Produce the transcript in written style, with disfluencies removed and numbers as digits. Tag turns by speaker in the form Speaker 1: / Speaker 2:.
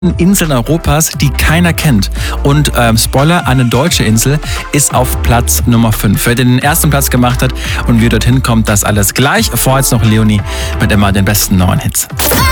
Speaker 1: Inseln Europas, die keiner kennt. Und Spoiler, eine deutsche Insel ist auf Platz Nummer 5. Wer den ersten Platz gemacht hat und wie dorthin kommt, das alles gleich. Vorher jetzt noch Leonie mit immer den besten neuen Hits.